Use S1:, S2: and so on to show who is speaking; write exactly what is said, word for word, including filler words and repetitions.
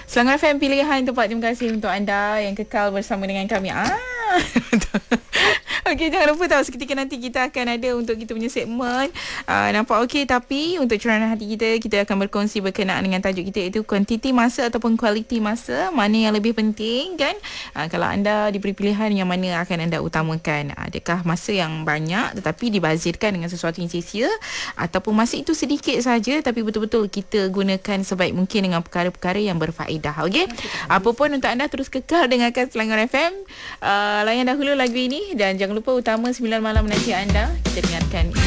S1: Selangor F M pilihan tempat. Terima kasih untuk anda yang kekal bersama dengan kami. Ah. Okey, jangan lupa tahu seketika nanti kita akan ada untuk kita punya segmen uh, nampak okey, tapi untuk curahan hati kita, kita akan berkongsi berkenaan dengan tajuk kita, iaitu kuantiti masa ataupun kualiti masa, mana yang lebih penting kan. Uh, kalau anda diberi pilihan, yang mana akan anda utamakan? Adakah masa yang banyak tetapi dibazirkan dengan sesuatu yang sia-sia, ataupun masa itu sedikit saja tapi betul-betul kita gunakan sebaik mungkin dengan perkara-perkara yang berfaedah. Okey, apa pun untuk anda terus kekal dengarkan Selangor F M. Uh, layan dahulu lagu ini dan jangan lupa utama sembilan malam menanti anda. Kita dengarkan